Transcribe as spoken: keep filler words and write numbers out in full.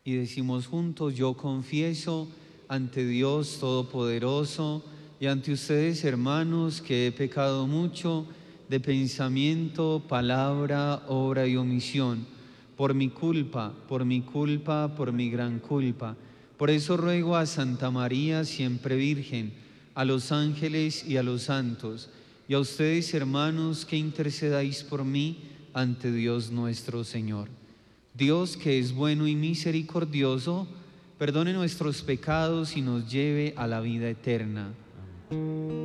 Y decimos juntos: yo confieso ante Dios Todopoderoso y ante ustedes, hermanos, que he pecado mucho de pensamiento, palabra, obra y omisión, por mi culpa, por mi culpa, por mi gran culpa. Por eso ruego a Santa María, siempre Virgen, a los ángeles y a los santos, y a ustedes, hermanos, que intercedáis por mí ante Dios nuestro Señor. Dios, que es bueno y misericordioso, perdone nuestros pecados y nos lleve a la vida eterna.